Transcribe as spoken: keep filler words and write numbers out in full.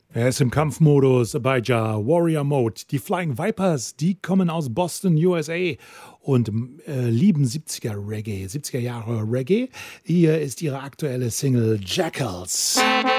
Er ist im Kampfmodus bei Ja Warrior Mode. Die Flying Vipers, die kommen aus Boston, U S A und äh, lieben siebziger Reggae, siebziger Jahre Reggae. Hier ist ihre aktuelle Single Jackals.